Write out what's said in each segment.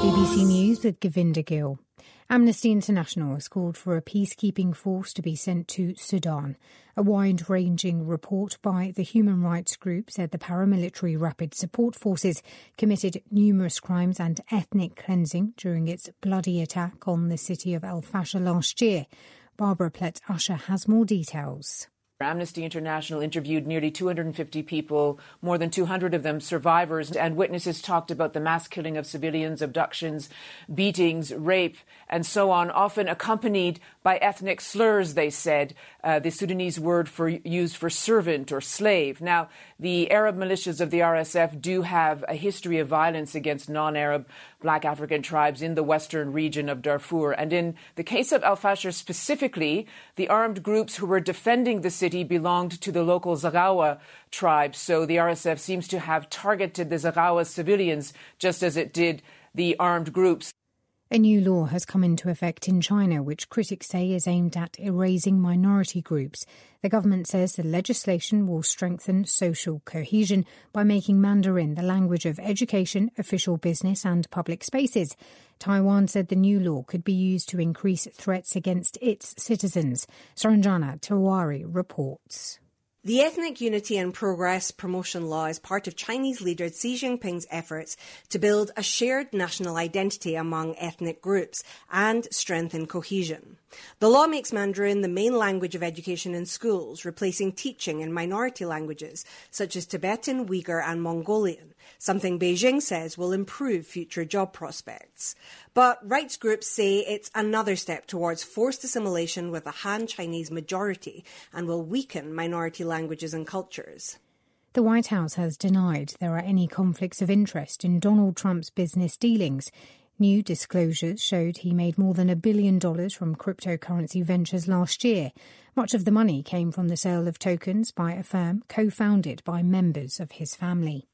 BBC News with Govinda Gill. Amnesty International has called for a peacekeeping force to be sent to Sudan. A wide-ranging report by the human rights group said the paramilitary Rapid Support Forces committed numerous crimes and ethnic cleansing during its bloody attack on the city of El Fasher last year. Barbara Plett-Usher has more details. Amnesty International interviewed nearly 250 people, more than 200 of them survivors, and witnesses talked about the mass killing of civilians, abductions, beatings, rape, and so on, often accompanied by ethnic slurs, they said, the Sudanese word used for servant or slave. Now, the Arab militias of the RSF do have a history of violence against non-Arab Black African tribes in the western region of Darfur. And in the case of Al Fasher specifically, the armed groups who were defending the city belonged to the local Zaghawa tribe. So the RSF seems to have targeted the Zaghawa civilians just as it did the armed groups. A new law has come into effect in China, which critics say is aimed at erasing minority groups. The government says the legislation will strengthen social cohesion by making Mandarin the language of education, official business and public spaces. Taiwan said the new law could be used to increase threats against its citizens. Saranjana Tiwari reports. The Ethnic Unity and Progress Promotion Law is part of Chinese leader Xi Jinping's efforts to build a shared national identity among ethnic groups and strengthen cohesion. The law makes Mandarin the main language of education in schools, replacing teaching in minority languages such as Tibetan, Uyghur and Mongolian, something Beijing says will improve future job prospects. But rights groups say it's another step towards forced assimilation with a Han Chinese majority and will weaken minority languages and cultures. The White House has denied there are any conflicts of interest in Donald Trump's business dealings. New disclosures showed he made more than $1 billion from cryptocurrency ventures last year. Much of the money came from the sale of tokens by a firm co-founded by members of his family.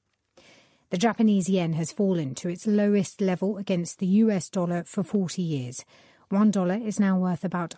The Japanese yen has fallen to its lowest level against the US dollar for 40 years. $1 is now worth about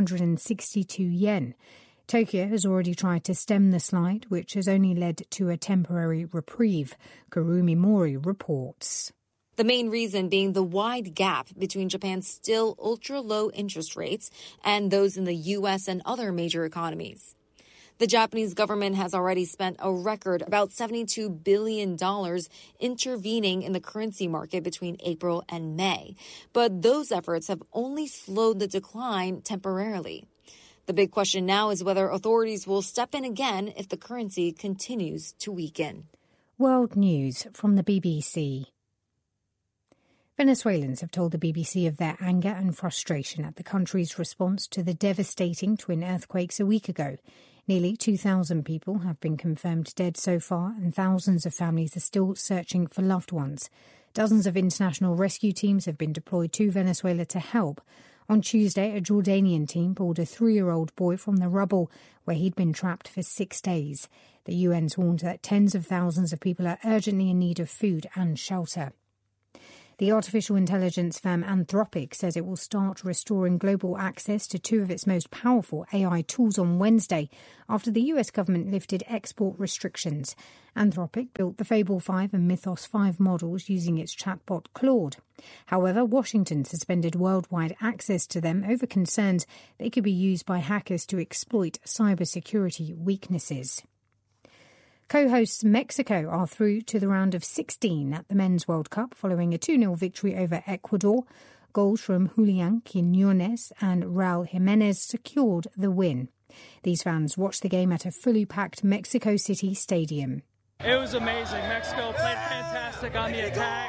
162 yen. Tokyo has already tried to stem the slide, which has only led to a temporary reprieve. Kurumi Mori reports. The main reason being the wide gap between Japan's still ultra-low interest rates and those in the U.S. and other major economies. The Japanese government has already spent a record about $72 billion intervening in the currency market between April and May. But those efforts have only slowed the decline temporarily. The big question now is whether authorities will step in again if the currency continues to weaken. World News from the BBC. Venezuelans have told the BBC of their anger and frustration at the country's response to the devastating twin earthquakes a week ago. Nearly 2,000 people have been confirmed dead so far, and thousands of families are still searching for loved ones. Dozens of international rescue teams have been deployed to Venezuela to help. On Tuesday, a Jordanian team pulled a 3-year-old boy from the rubble where he'd been trapped for 6 days. The UN's warned that tens of thousands of people are urgently in need of food and shelter. The artificial intelligence firm Anthropic says it will start restoring global access to 2 of its most powerful AI tools on Wednesday after the US government lifted export restrictions. Anthropic built the Fable 5 and Mythos 5 models using its chatbot Claude. However, Washington suspended worldwide access to them over concerns they could be used by hackers to exploit cybersecurity weaknesses. Co-hosts Mexico are through to the round of 16 at the Men's World Cup following a 2-0 victory over Ecuador. Goals from Julian Quiñones and Raúl Jiménez secured the win. These fans watched the game at a fully packed Mexico City stadium. It was amazing. Mexico played fantastic on the attack.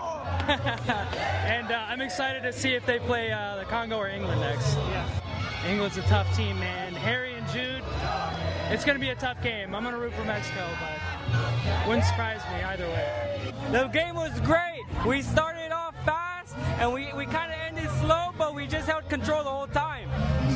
And I'm excited to see if they play the Congo or England next. Yeah. England's a tough team, man. Harry and Jude, it's going to be a tough game. I'm going to root for Mexico, but wouldn't surprise me either way. The game was great. We started off fast, and we kind of ended slow, but we just held control the whole time.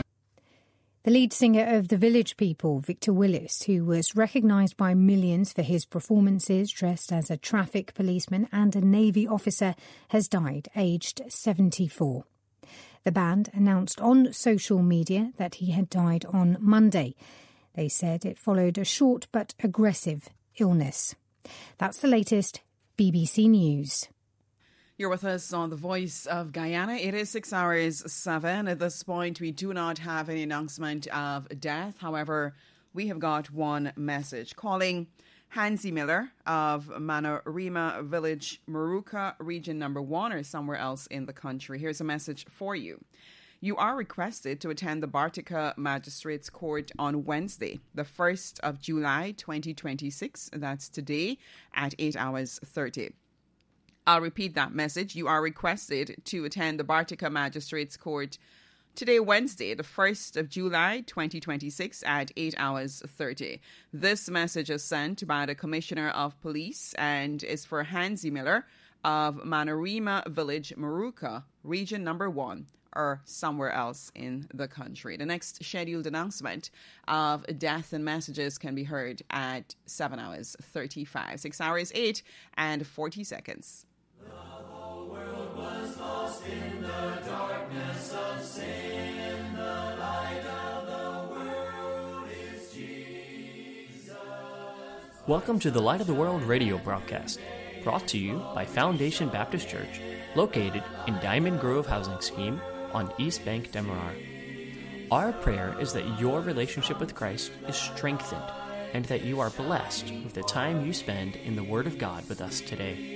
The lead singer of The Village People, Victor Willis, who was recognised by millions for his performances dressed as a traffic policeman and a Navy officer, has died, aged 74. The band announced on social media that he had died on Monday. They said it followed a short but aggressive illness. That's the latest. BBC News. You're with us on The Voice of Guyana. It is 6:07. At this point, we do not have any announcement of death. However, we have got one message calling Hansi Miller of Manarima Village, Maruka, Region Number 1, or somewhere else in the country. Here's a message for you. You are requested to attend the Bartica Magistrates Court on Wednesday, the 1st of July, 2026. That's today at 8:30. I'll repeat that message. You are requested to attend the Bartica Magistrates Court today, Wednesday, the 1st of July, 2026 at 8:30. This message is sent by the Commissioner of Police and is for Hansi Miller of Manarima Village, Maruka, Region Number 1, or somewhere else in the country. The next scheduled announcement of death and messages can be heard at 7:35. 6 hours, 8 and 40 seconds. The whole world was lost in the darkness of sin. The light of the world is Jesus. Welcome to the Light of the World radio broadcast, brought to you by Foundation Baptist Church, located in Diamond Grove Housing Scheme on East Bank, Demerara. Our prayer is that your relationship with Christ is strengthened and that you are blessed with the time you spend in the Word of God with us today.